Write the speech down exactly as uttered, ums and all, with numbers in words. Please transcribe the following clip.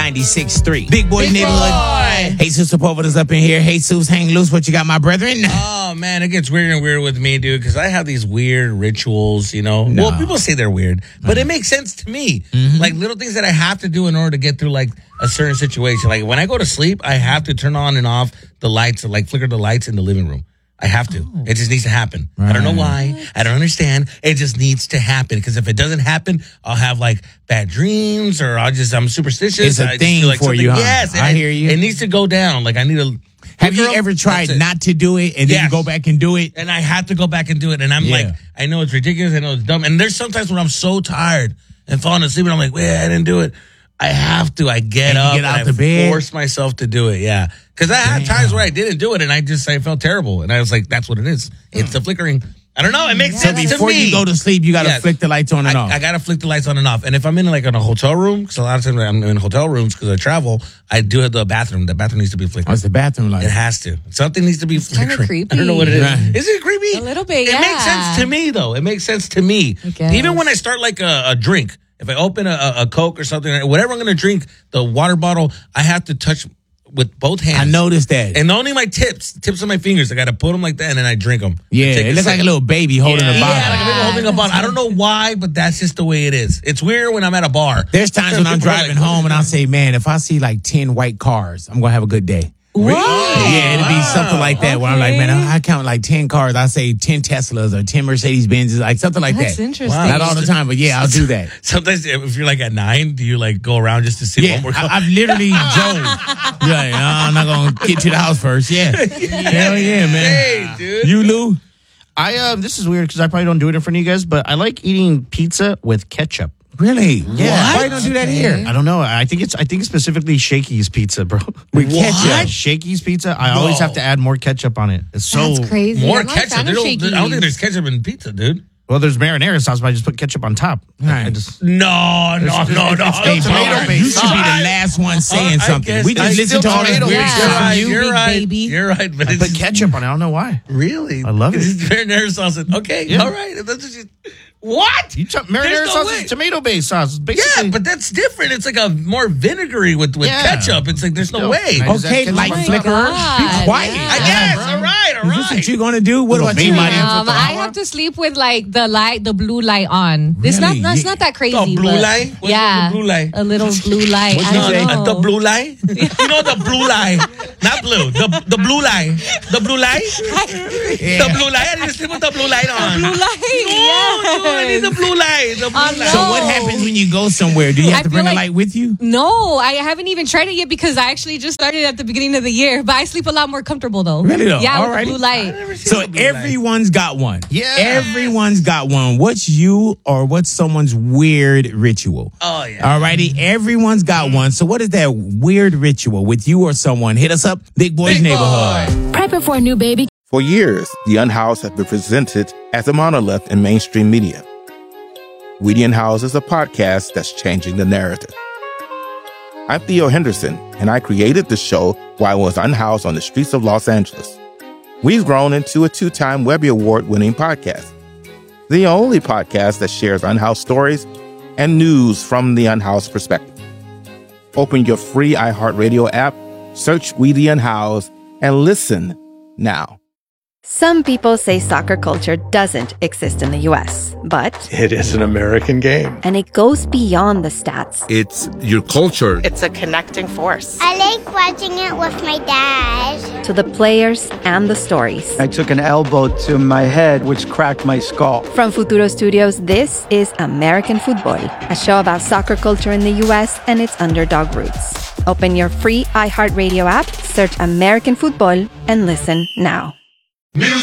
ninety-six point three. Big Boy's Big Neighborhood. Boy. Jesus Sepulveda's up in here. Jesus, hang loose. What you got, my brethren? Oh, man, it gets weirder and weirder with me, dude, because I have these weird rituals, you know. No. Well, people say they're weird, but it makes sense to me. Mm-hmm. Like little things that I have to do in order to get through, like, a certain situation. Like, when I go to sleep, I have to turn on and off the lights, like, flicker the lights in the living room. I have to. Oh. It just needs to happen. Right. I don't know why. I don't understand. It just needs to happen. Because if it doesn't happen, I'll have like bad dreams or I'll just, I'm superstitious. It's a I thing feel like for you, huh? Yes. I it, hear you. It needs to go down. Like I need to. Have you ever tried not to do it and then yes. you go back and do it? And I have to go back and do it. And I'm yeah. like, I know it's ridiculous. I know it's dumb. And there's sometimes when I'm so tired and falling asleep and I'm like, well, I didn't do it. I have to. I get and up get out and the I bed. force myself to do it. Yeah. Because I had times where I didn't do it and I just, I felt terrible. And I was like, that's what it is. It's the flickering. I don't know. It makes so sense to me. before you go to sleep, you got to yes. flick the lights on and I, off. I got to flick the lights on and off. And if I'm in like in a hotel room, because a lot of times I'm in hotel rooms because I travel, I do have the bathroom. The bathroom needs to be flickered. What's the bathroom like? It has to. Something needs to be flickering. Kind of creepy. I don't know what it is. Right. Is it creepy? A little bit, It yeah. makes sense to me, though. It makes sense to me. Even when I start like a, a drink, if I open a, a Coke or something, whatever I'm going to drink, the water bottle, I have to touch with both hands. I noticed that. And only my tips, tips of my fingers, I got to put them like that and then I drink them. Yeah, it looks like a little baby holding yeah, a bottle. Yeah, like a baby holding a bottle. I don't know why, but that's just the way it is. It's weird when I'm at a bar. There's times when I'm driving like, home and I'll say, man, if I see like ten white cars, I'm going to have a good day. Wow. Yeah, it'd be something like that okay. where I'm like, man, I, I count like ten cars. I say ten Teslas or ten Mercedes Benzes, like something like That's that. That's interesting. Wow. Not all the time, but yeah, I'll do that. Sometimes if you're like at nine, do you like go around just to see yeah, one more car? I, I've literally drove. Yeah, no, I'm not going to get to the house first. Yeah. Hell yeah, man. Hey, dude. You, Lou? I, uh, this is weird because I probably don't do it in front of you guys, but I like eating pizza with ketchup. Really? Yeah. Why don't do that here? I don't know. I think it's I think it's specifically Shakey's pizza, bro. With ketchup? Shakey's pizza. I No. always have to add more ketchup on it. It's so That's crazy. More I'm not a ketchup. fan They of don't, Shakey's. I don't think there's ketchup in pizza, dude. well. There's marinara sauce, but I just put ketchup on top. Right. I just No, no, It's- no, it's- no. it's still Hey, tomato bro, based you should be sauce. the last one saying I something. guess We just it's listen to still all this tomato weird based. stuff You're from right. you. You're big right. baby. You're right. But I it's put ketchup on it. I don't know why. really. I love it. It's marinara sauce. Okay, Yeah. all right. That's what you, what? You t- marinara There's no sauce way. is tomato based sauce. Basically. Yeah, but that's different. It's like a more vinegary with, with Yeah. ketchup. It's like there's no Still. way. I just Okay, add ketchup light on top. flicker. God, Be quiet. yeah. I guess. All right. All Is this right. what you're going to do? What Little about baby you, lights. Maddie? Um, I have to sleep with like the light, the blue light on. It's not, Really? that's not that crazy. Oh, blue but- light? What's yeah, the blue light? a little blue light. What's I that? don't No, know. the blue light? You know the blue light. Not blue. The the blue light. The blue light? The blue light. I need to sleep with the blue light on. Blue light. No, no, I need the blue light. The blue Oh, light. So what happens when you go somewhere? Do you have I to feel bring a like- light with you? No, I haven't even tried it yet because I actually just started at the beginning of the year. But I sleep a lot more comfortable though. Really though? Yeah, with Alrighty. the blue light. So everyone's got one. Yeah. Everyone's got one. What's you or what's someone's weird ritual? Oh, yeah. Alrighty, everyone's got one. So what is that weird ritual with you or someone? Hit us up, Big Boy's Big Neighborhood. Boy. Prepping for a new baby. For years, The Unhoused has been presented as a monolith in mainstream media. We the Unhoused is a podcast that's changing the narrative. I'm Theo Henderson, and I created the show while I was unhoused on the streets of Los Angeles. We've grown into a two-time Webby Award-winning podcast. The only podcast that shares unhoused stories and news from the unhoused perspective. Open your free iHeartRadio app, search We the Unhoused, and listen now. Some people say soccer culture doesn't exist in the U S, but it is an American game. and it goes beyond the stats. It's your culture. It's a connecting force. I like watching it with my dad. To the players and the stories. I took an elbow to my head, which cracked my skull. From Futuro Studios, this is American Football, a show about soccer culture in the U S and its underdog roots. Open your free iHeartRadio app, search American Football, and listen now. Music